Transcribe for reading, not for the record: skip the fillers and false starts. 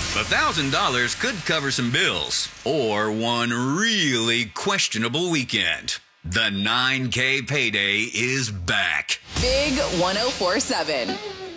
$1,000 could cover some bills or one really questionable weekend. The 9K payday is back. Big 1047.